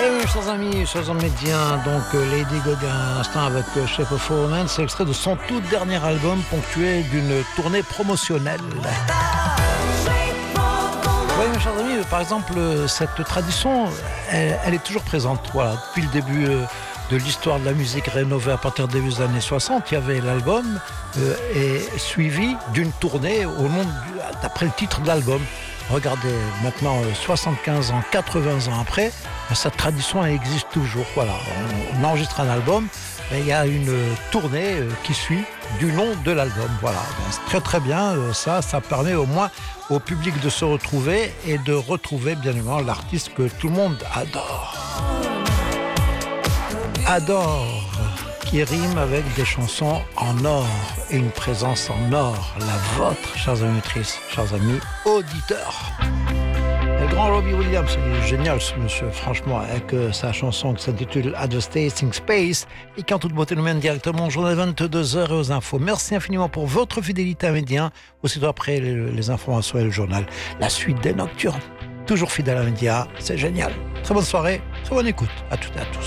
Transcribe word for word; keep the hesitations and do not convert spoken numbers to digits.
Bienvenue chers amis, chers médias, donc Lady Gaga un instant avec Shape of a Woman, c'est extrait de son tout dernier album ponctué d'une tournée promotionnelle. Oui, mes chers amis, par exemple, cette tradition, elle, elle est toujours présente. Voilà, depuis le début de l'histoire de la musique rénovée à partir des début des années soixante, il y avait l'album euh, et suivi d'une tournée au nom du, d'après le titre de l'album. Regardez, maintenant soixante-quinze ans, quatre-vingts ans après, cette tradition elle existe toujours. Voilà, on, on enregistre un album, mais il y a une tournée qui suit du nom de l'album. Voilà, c'est très très bien. Ça, ça permet au moins au public de se retrouver et de retrouver bien évidemment l'artiste que tout le monde adore. Adore, qui rime avec des chansons en or et une présence en or, la vôtre, chers amis auditrices, chers amis auditeurs. Le grand Robbie Williams, il est génial ce monsieur, franchement, avec sa chanson qui s'intitule Advertising Space et qui en toute beauté nous mène directement au journal vingt-deux heures et aux infos. Merci infiniment pour votre fidélité à Média, aussitôt après les, les informations et le journal. La suite des Nocturnes, toujours fidèle à Média, c'est génial. Très bonne soirée, très bonne écoute à toutes et à tous.